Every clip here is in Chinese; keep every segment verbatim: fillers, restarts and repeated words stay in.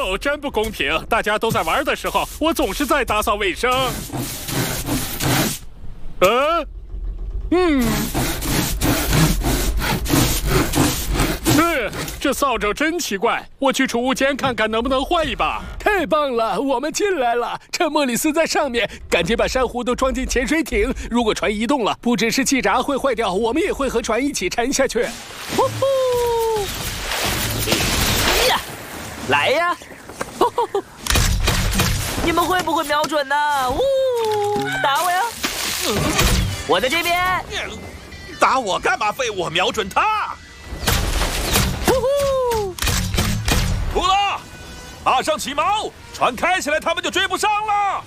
哦，真不公平！大家都在玩的时候，我总是在打扫卫生。呃，嗯，呃，这扫帚真奇怪，我去储物间看看能不能换一把。 太棒了，我们进来了！趁莫里斯在上面，赶紧把珊瑚都装进潜水艇。如果船移动了，不只是气闸会坏掉，我们也会和船一起沉下去。呼呼！ 呀，来呀！呼呼！你们会不会瞄准呢？呜，打我呀！嗯，我在这边。 打我干嘛？废物，瞄准他！ 呼呼！ 图拉，马上起锚！船开起来，他们就追不上了。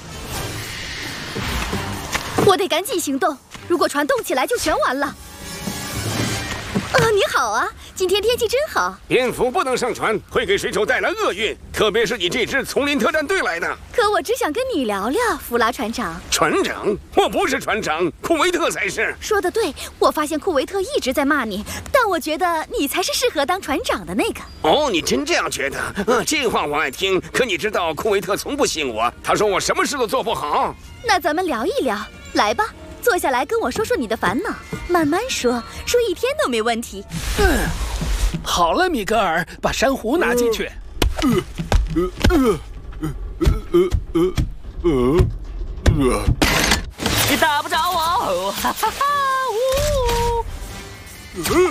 我得赶紧行动，如果船动起来，就全完了。啊，你好啊！今天天气真好。 蝙蝠不能上船，会给水手带来厄运，特别是你这支丛林特战队来的。 可我只想跟你聊聊，弗拉船长。 船长？我不是船长，库维特才是。 说得对，我发现库维特一直在骂你，但我觉得你才是适合当船长的那个。 哦，你真这样觉得？啊，这话我爱听。可你知道，库维特从不信我，他说我什么事都做不好。 那咱们聊一聊，来吧。坐下来跟我说说你的烦恼，慢慢说，说一天都没问题。 嗯，好了，米格尔，把珊瑚拿进去。呃呃呃呃呃呃呃， 你打不着我！哈哈哈！呜！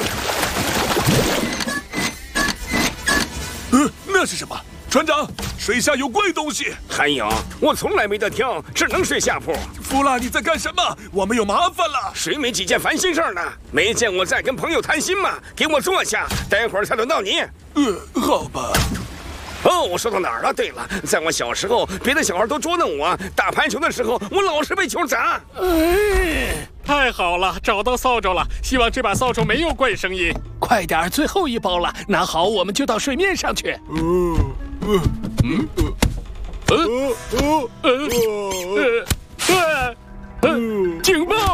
呃，那是什么？船长，水下有怪东西。 还有，我从来没得挑，只能睡下铺。 弗拉，你在干什么？我们有麻烦了。 谁没几件烦心事儿呢？没见我在跟朋友谈心吗？给我坐下，待会儿才轮到你。 呃，好吧。 哦，我说到哪儿了？对了，在我小时候，别的小孩都捉弄我。打排球的时候，我老是被球砸。 哎，太好了，找到扫帚了。希望这把扫帚没有怪声音。 快点，最后一包了，拿好，我们就到水面上去。 嗯嗯嗯呃呃呃呃呃，警报！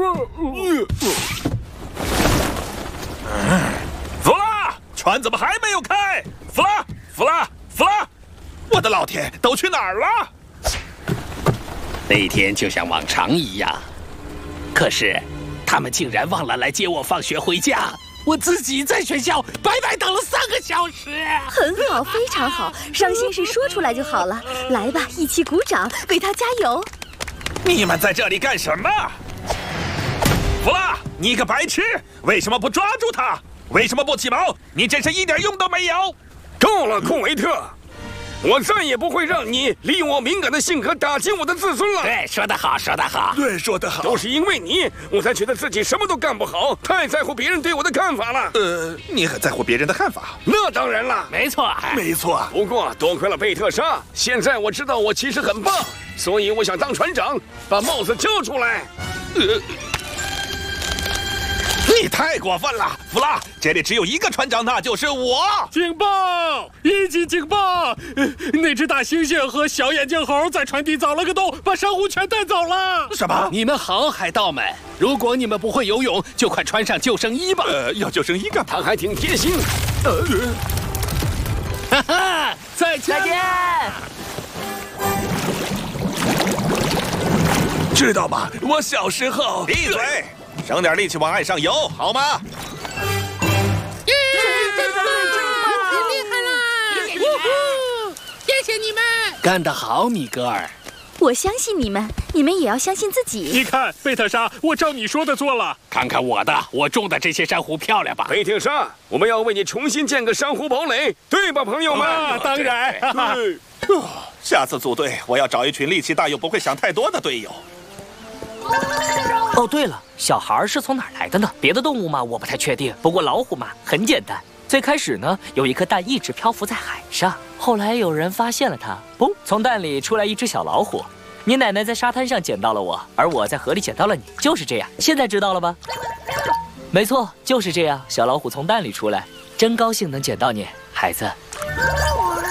弗拉，船怎么还没有开？弗拉，弗拉，弗拉！我的老天，都去哪儿了？ 那天就像往常一样，可是他们竟然忘了来接我放学回家。我自己在学校白白等了三个小时。 很好，非常好，伤心事说出来就好了。来吧，一起鼓掌，为他加油。 你们在这里干什么？弗拉，你个白痴，为什么不抓住他？为什么不起锚？你真是一点用都没有。 够了，库维特，我再也不会让你利用我敏感的性格打击我的自尊了。 对，说得好，说得好。 对，说得好。 都是因为你，我才觉得自己什么都干不好，太在乎别人对我的看法了。 呃，你很在乎别人的看法？ 那当然了， 没错， 没错。 不过多亏了贝特莎，现在我知道我其实很棒，所以我想当船长，把帽子交出来。 呃。你太过分了，弗拉！这里只有一个船长，那就是我。 警报！一级警报！呃、那只大猩猩和小眼镜猴在船底凿了个洞，把珊瑚全带走了。 什么？ 你们好，海盗们！如果你们不会游泳，就快穿上救生衣吧。 呃，要救生衣干嘛？ 他还挺贴心。呃，哈哈，再见！ 再见！ 知道吗？我小时候……闭嘴！省点力气往岸上游，好吗？ 耶！太厉害了！谢谢你们，谢谢你们， 干得好，米格尔。 我相信你们，你们也要相信自己。 你看，贝特莎，我照你说的做了。 看看我的，我种的这些珊瑚漂亮吧？ 贝特莎，我们要为你重新建个珊瑚堡垒，对吧，朋友们？ 啊，当然。 对。下次组队，我要找一群力气大又不会想太多的队友。 哦，对了，小孩是从哪儿来的呢？别的动物嘛，我不太确定。不过老虎嘛，很简单。最开始呢，有一颗蛋一直漂浮在海上，后来有人发现了它，嘣，从蛋里出来一只小老虎。你奶奶在沙滩上捡到了我，而我在河里捡到了你，就是这样。现在知道了吧？没错，就是这样。小老虎从蛋里出来，真高兴能捡到你，孩子。